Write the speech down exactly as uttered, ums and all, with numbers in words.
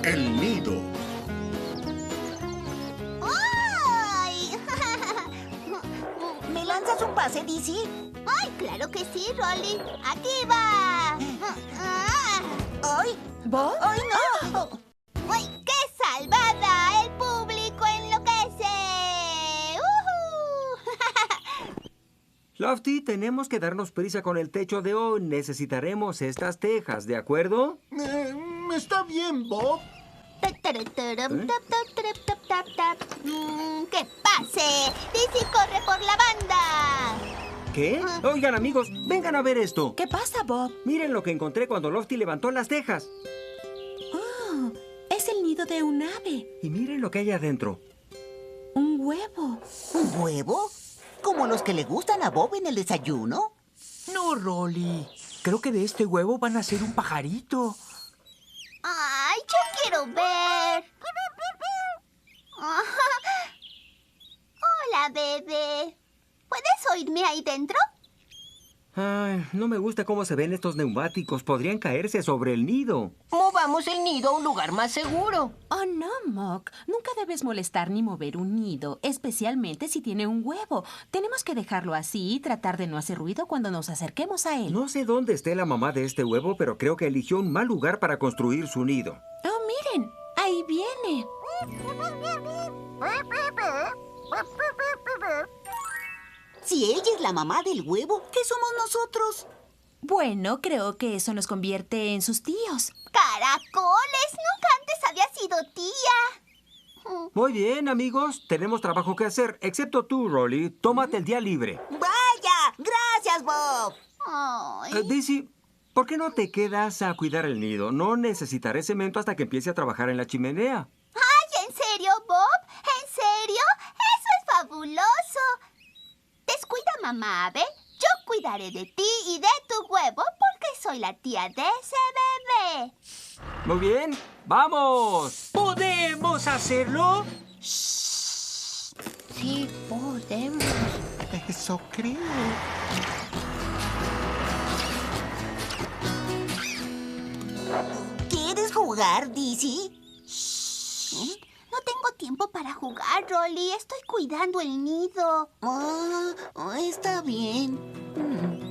El nido. ¡Ay! ¿Me lanzas un pase, Dizzy? ¡Ay, claro que sí, Rolly! ¡Aquí va! Ah. ¡Ay! ¿Bob? ¡Ay, no! ¡Ay, qué salvada! ¡El público enloquece! ¡Uhú! Lofty, tenemos que darnos prisa con el techo de hoy. Necesitaremos estas tejas, ¿de acuerdo? Eh, está bien, Bob. Tatarataram, tap, tap, tarap, tap, tap, tap. Mm, ¡Que pase! ¡Dizzy corre por la banda! ¿Qué? Oigan, amigos, vengan a ver esto. ¿Qué pasa, Bob? Miren lo que encontré cuando Lofty levantó las tejas. Oh, es el nido de un ave. Y miren lo que hay adentro. Un huevo. ¿Un huevo? ¿Como los que le gustan a Bob en el desayuno? No, Rolly. Creo que de este huevo van a hacer un pajarito. ¡Ay, yo quiero ver! Hola, bebé. ¿Puedes oírme ahí dentro? Ay, no me gusta cómo se ven estos neumáticos. Podrían caerse sobre el nido. Movamos el nido a un lugar más seguro. Oh, no, Mock. Nunca debes molestar ni mover un nido, especialmente si tiene un huevo. Tenemos que dejarlo así y tratar de no hacer ruido cuando nos acerquemos a él. No sé dónde esté la mamá de este huevo, pero creo que eligió un mal lugar para construir su nido. Oh, miren. Ahí viene. Si ella es la mamá del huevo, ¿qué somos nosotros? Bueno, creo que eso nos convierte en sus tíos. ¡Caracoles! Nunca antes había sido tía. Muy bien, amigos. Tenemos trabajo que hacer, excepto tú, Rolly. Tómate el día libre. ¡Vaya! ¡Gracias, Bob! Ay. Eh, Daisy, ¿por qué no te quedas a cuidar el nido? No necesitaré cemento hasta que empiece a trabajar en la chimenea. ¡Ay, en serio, Bob! ¿En serio? ¡Eso es fabuloso! Descuida, mamá ave. Yo cuidaré de ti y de tu huevo porque soy la tía de ese bebé. Muy bien, ¡vamos! ¿Podemos hacerlo? Sí, podemos. Eso creo. ¿Quieres jugar, Dizzy? No tengo tiempo para jugar, Rolly. Estoy cuidando el nido. Ah, está bien. Mm.